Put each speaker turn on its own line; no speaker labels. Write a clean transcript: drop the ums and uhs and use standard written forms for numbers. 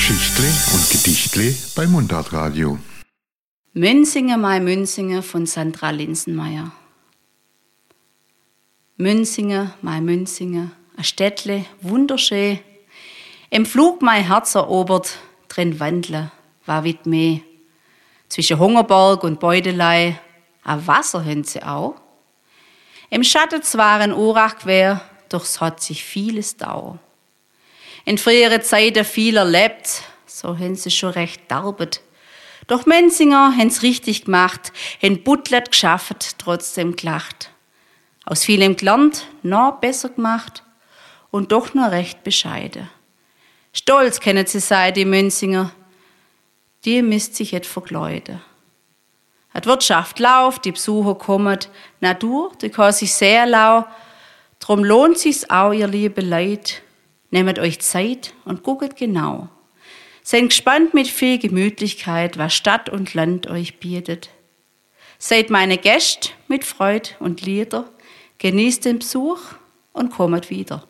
Geschichtle und Gedichtle bei Mundartradio.
Münsinge, mein Münsinge von Sandra Linsenmeier. Münsinge, mein Münsinge, ein Städtle, wunderschön. Im Flug mein Herz erobert, drin wandle, war wit meh. Zwischen Hungerberg und Beutelei, a Wasser haben sie auch. Im Schatten zwar ein Urach quer, doch es hat sich vieles dau. In früheren Zeiten viel erlebt, so haben sie schon recht darbet. Doch Münsinger haben's richtig gemacht, haben Buttlet geschafft, trotzdem gelacht. Aus vielem gelernt, noch besser gemacht und doch nur recht bescheiden. Stolz kennen sie sein, die Münsinger, die müsst sich et verkleiden. Die Wirtschaft läuft, die Besucher kommen, Natur, die kann sich sehr lau, drum lohnt sich's auch, ihr liebe Leid. Nehmt euch Zeit und guckt genau. Seid gespannt mit viel Gemütlichkeit, was Stadt und Land euch bietet. Seid meine Gäste mit Freud und Lieder, genießt den Besuch und kommt wieder.